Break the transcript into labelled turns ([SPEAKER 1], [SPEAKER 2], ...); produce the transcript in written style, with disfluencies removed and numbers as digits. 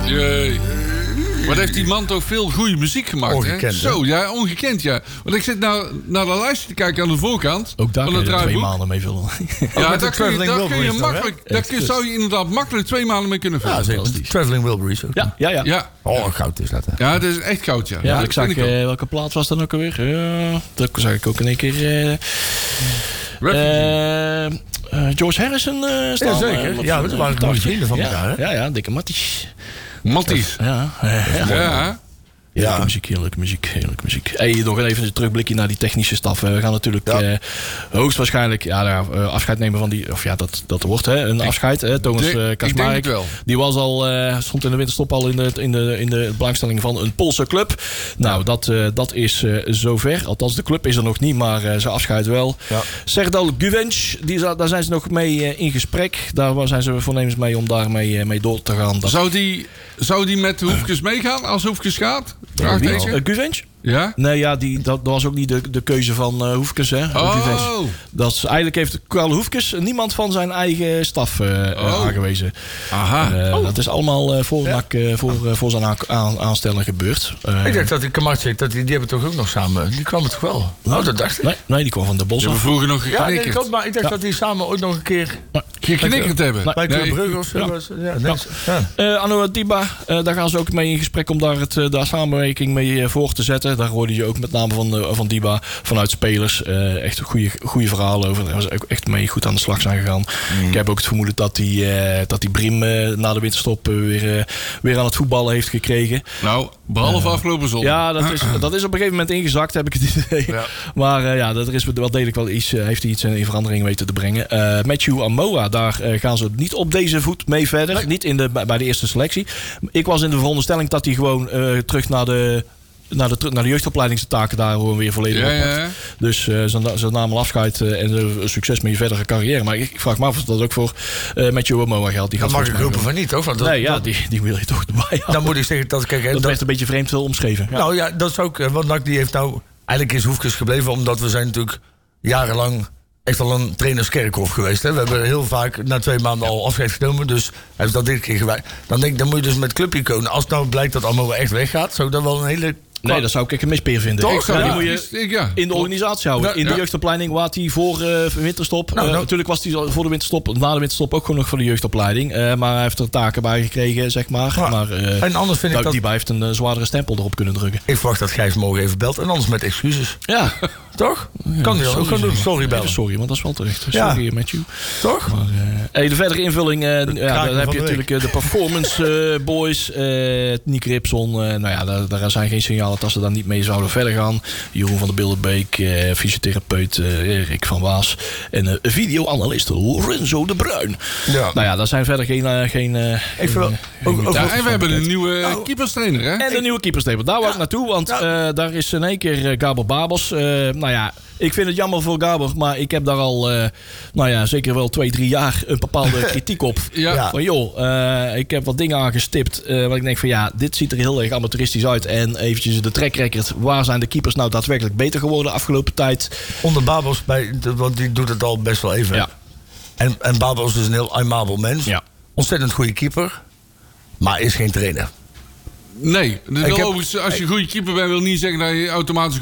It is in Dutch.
[SPEAKER 1] Jee. Wat heeft die man toch veel goede muziek gemaakt,
[SPEAKER 2] ongekend,
[SPEAKER 1] hè?
[SPEAKER 2] hè?
[SPEAKER 1] Zo, ja, ongekend, ja. Want ik zit nou naar de lijstje te kijken aan de voorkant.
[SPEAKER 3] Ook daar
[SPEAKER 1] van
[SPEAKER 3] kun
[SPEAKER 1] het
[SPEAKER 3] je er 2
[SPEAKER 1] draaiboek.
[SPEAKER 3] maanden mee vullen.
[SPEAKER 1] Ja,
[SPEAKER 2] met de
[SPEAKER 1] daar kun je
[SPEAKER 2] Traveling Wilburys
[SPEAKER 1] makkelijk...
[SPEAKER 2] dan,
[SPEAKER 1] Daar zou je inderdaad makkelijk 2 maanden mee kunnen vullen.
[SPEAKER 2] Ja, zeker. Traveling Wilburys ook.
[SPEAKER 3] Ja.
[SPEAKER 1] Ja.
[SPEAKER 2] Oh, goud is dat, hè?
[SPEAKER 1] Ja, dat is echt goud, ja.
[SPEAKER 3] Ja,
[SPEAKER 1] Dat
[SPEAKER 3] ik zag,
[SPEAKER 1] vind ook.
[SPEAKER 3] welke plaats was dat ook alweer? Dat zag ik ook in één keer. George Harrison staan.
[SPEAKER 2] Ja, zeker. Ja, dat waren goede vrienden van elkaar, hè?
[SPEAKER 3] Ja, dikke matties.
[SPEAKER 1] Matties.
[SPEAKER 3] Ja.
[SPEAKER 1] Ja.
[SPEAKER 3] Heerlijke muziek. Hey, nog even een terugblikje naar die technische staf. We gaan natuurlijk hoogstwaarschijnlijk afscheid nemen van die... Of ja, dat wordt een afscheid. Thomas
[SPEAKER 1] Ik denk
[SPEAKER 3] Kaczmarek.
[SPEAKER 1] het wel.
[SPEAKER 3] Die was al, stond in de winterstop al in de belangstelling van een Poolse club. Nou, dat is zover. Althans, de club is er nog niet, maar zijn afscheid wel. Ja. Serdal Guvenc, daar zijn ze nog mee in gesprek. Daar zijn ze voornemens mee om daarmee mee door te gaan.
[SPEAKER 1] Zou die met Hoefkes meegaan als Hoefkes gaat?
[SPEAKER 3] Guvenc?
[SPEAKER 1] Ja?
[SPEAKER 3] Nee, ja, dat was ook niet de keuze van Hoefkes. Hè, eigenlijk heeft Karl Hoefkes niemand van zijn eigen staf aangewezen.
[SPEAKER 1] Aha.
[SPEAKER 3] Dat is allemaal voor zijn aanstellen gebeurd.
[SPEAKER 2] Ik dacht dat die Kamarczyk, die hebben toch ook nog samen... Die kwamen toch wel? Dat dacht ik.
[SPEAKER 3] Nee, die kwam van de Bos
[SPEAKER 1] Ze hebben
[SPEAKER 3] af.
[SPEAKER 1] vroeger nog geknikkerd.
[SPEAKER 2] Ja, nee, klopt, maar ik dacht dat die samen ook nog een keer...
[SPEAKER 1] Geknikkerd hebben.
[SPEAKER 2] Bij Club Brugge of zo.
[SPEAKER 3] Anouar Diba, daar gaan ze ook mee in gesprek om daar samenwerking mee voor te zetten. Daar hoorde je ook met name van Diba vanuit spelers echt een goede verhalen over. Daar was ook echt mee goed aan de slag zijn gegaan. Ik heb ook het vermoeden dat die Briem na de winterstop weer aan het voetballen heeft gekregen.
[SPEAKER 1] Nou, behalve afgelopen zondag.
[SPEAKER 3] Ja, dat is op een gegeven moment ingezakt, heb ik het idee. Ja. Maar dat er is wel degelijk wel iets, heeft hij iets in verandering weten te brengen. Matthew Amoa, daar gaan ze niet op deze voet mee verder. Nee. Niet bij de eerste selectie. Ik was in de veronderstelling dat hij gewoon terug naar de jeugdopleidingstaken daar gewoon weer volledig op had. Dus ze namen afscheid en succes met je verdere carrière. Maar ik vraag me af of dat ook voor Matthew Amoa geldt. Die
[SPEAKER 2] dat mag ik roepen van niet, toch? Want
[SPEAKER 3] die wil je toch erbij houden.
[SPEAKER 2] Dan moet ik zeggen dat... Kijk,
[SPEAKER 3] dat werd een beetje vreemd omschreven. Ja.
[SPEAKER 2] Nou ja, dat is ook... Want NAC die heeft nou... Eigenlijk is Hoefkes gebleven omdat we zijn natuurlijk jarenlang... echt al een trainerskerkhof geweest. Hè? We hebben heel vaak na 2 maanden al afscheid genomen. Dus hij is dat dit keer gewijd. Dan denk ik, dan moet je dus met clubiconen. Als het nou blijkt dat Amoa echt weggaat, zou ik dat wel een hele...
[SPEAKER 3] Nee, dat zou ik een mispeer vinden.
[SPEAKER 2] Toch?
[SPEAKER 3] Die moet je in de organisatie houden. In de jeugdopleiding waar hij voor winterstop... Natuurlijk was hij voor de winterstop, na de winterstop ook gewoon nog voor de jeugdopleiding. Maar hij heeft er taken bij gekregen, zeg maar.
[SPEAKER 2] Ja.
[SPEAKER 3] Maar
[SPEAKER 2] en anders vind ik dat...
[SPEAKER 3] Die heeft een zwaardere stempel erop kunnen drukken.
[SPEAKER 2] Ik verwacht dat Gijs morgen even belt. En anders met excuses.
[SPEAKER 3] Ja.
[SPEAKER 2] Toch? Kan hij ook gewoon doen. Sorry bellen.
[SPEAKER 3] Sorry, want dat is wel terecht. Sorry, Matthew.
[SPEAKER 2] Toch?
[SPEAKER 3] Maar, de verdere invulling... dan heb je natuurlijk de Performance Boys. Nick Ripson. Daar zijn geen signalen dat ze daar niet mee zouden verder gaan. Jeroen van der Bilderbeek, fysiotherapeut Rick van Waas en videoanalist Lorenzo de Bruin. Ja. Nou ja, daar zijn verder geen en
[SPEAKER 1] we hebben een nieuwe keeperstrainer, hè?
[SPEAKER 3] En een nieuwe keeperstrainer. Daar wou ik naartoe, want daar is in één keer Gabor Babos. Ik vind het jammer voor Gabor, maar ik heb daar al zeker wel 2-3 jaar een bepaalde kritiek op. Van ik heb wat dingen aangestipt waar ik denk van dit ziet er heel erg amateuristisch uit. En eventjes de track record, waar zijn de keepers nou daadwerkelijk beter geworden de afgelopen tijd?
[SPEAKER 2] Onder Babos, want die doet het al best wel even. Ja. En Babos is een heel aimabel mens. Ja. Ontzettend goede keeper, maar is geen trainer.
[SPEAKER 1] Nee, als je een goede keeper bent, wil niet zeggen dat je automatisch